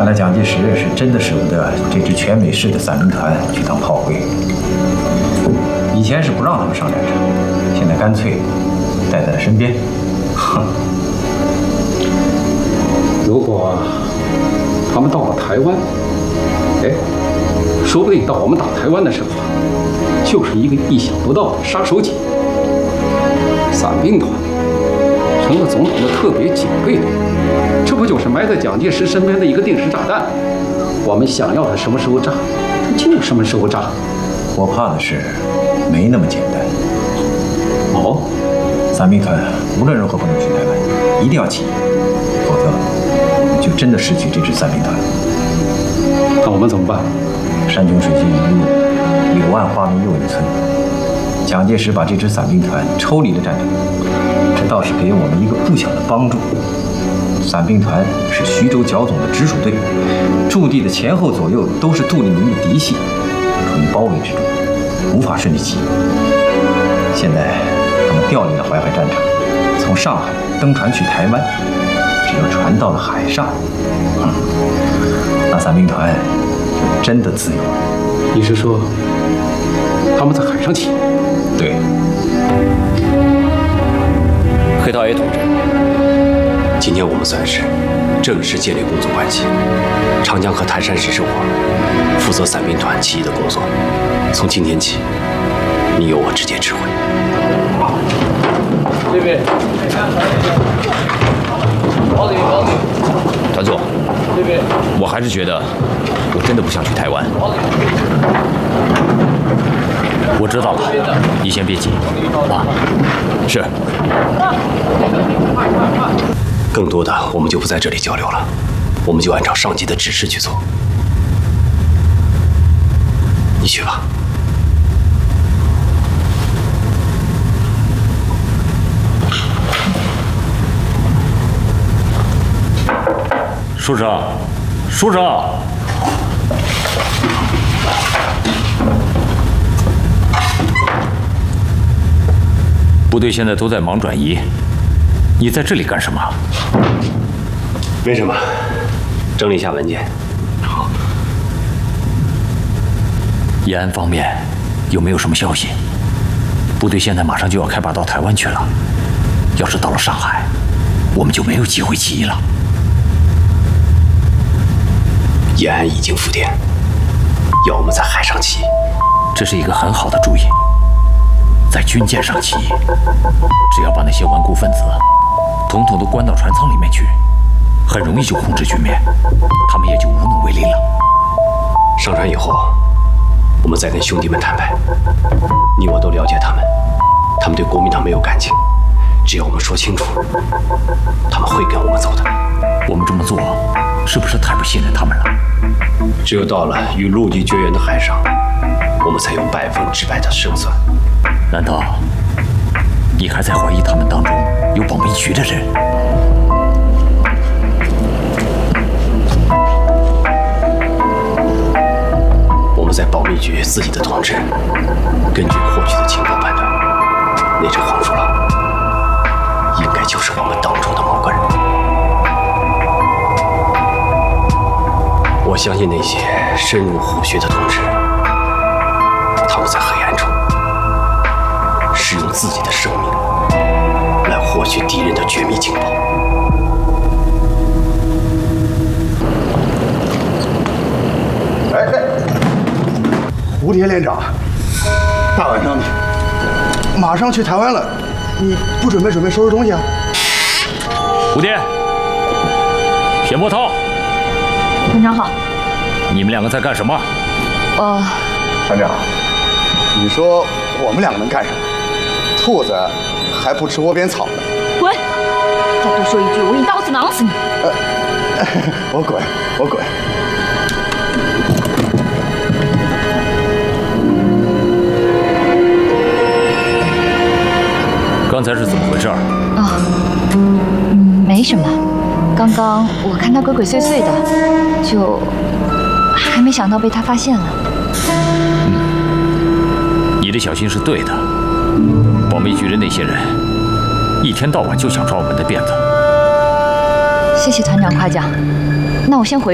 看来蒋介石是真的舍不得这支全美式的散兵团去当炮灰。以前是不让他们上战场，现在干脆带在了身边。哼！ 如果他们到了台湾，哎，说不定到我们打台湾的时候，就是一个意想不到的杀手锏。伞兵团成了总统的特别警备队，这不就是埋在蒋介石身边的一个定时炸弹？我们想要它什么时候炸，它就什么时候炸。 我怕的是没那么简单。 哦， 伞兵团无论如何不能去台湾，一定要起义，否则就真的失去这支伞兵团了。 那我们怎么办？ 山穷水尽疑无路，柳暗花明又一村。蒋介石把这支伞兵团抽离了战场，这倒是给我们一个不小的帮助。伞兵团是徐州剿总的直属队，驻地的前后左右都是杜聿明的嫡系，处于包围之中，无法顺利起义。现在他们调离了淮海战场，从上海登船去台湾，只要船到了海上，那伞兵团就真的自由了。 你是说他们在海上起义？ 对。 黑桃 A 同志，今天我们算是正式建立工作关系。长江和泰山石是我负责伞兵团起义的工作，从今天起，你由我直接指挥。 这边， 团总， 这边， 我还是觉得我真的不想去台湾。我知道了，你先别急啊。是。 更多的我们就不在这里交流了，我们就按照上级的指示去做。你去吧。 署长，署长。部队现在都在忙转移，你在这里干什么？ 没什么，整理一下文件。 好。延安方面有没有什么消息？部队现在马上就要开拔到台湾去了，要是到了上海，我们就没有机会起义了。 延安已经复电，要我们在海上起义， 这是一个很好的主意。在军舰上起义，只要把那些顽固分子统统都关到船舱里面去，很容易就控制局面，他们也就无能为力了。 上船以后，我们再跟兄弟们摊牌。你我都了解他们，他们对国民党没有感情，只要我们说清楚，他们会跟我们走的。 我们这么做，是不是太不信任他们了？ 只有到了与陆地绝缘的海上，我们才有100%的胜算。 难道你还在怀疑他们当中有保密局的人？ 我们在保密局自己的同志，根据获取的情报判断，那只黄鼠狼应该就是我们当中的某个人。我相信那些深入虎穴的同志，他们在黑暗中使用自己的生命来获取敌人的绝密情报。 哎，蝴蝶连长，大晚上的，马上去台湾了，你不准备收拾东西啊？ 蝴蝶，田波涛， 团长好。 你们两个在干什么？ 团长，你说我们两个能干什么？兔子还不吃窝边草呢。 滚！再多说一句，我一刀子囊死你！ 我滚！ 刚才是怎么回事？ 没什么。刚刚我看他鬼鬼祟祟的，就还没想到被他发现了。 你的小心是对的。保密局的那些人，一天到晚就想抓我们的辫子。 谢谢团长夸奖，那我先回。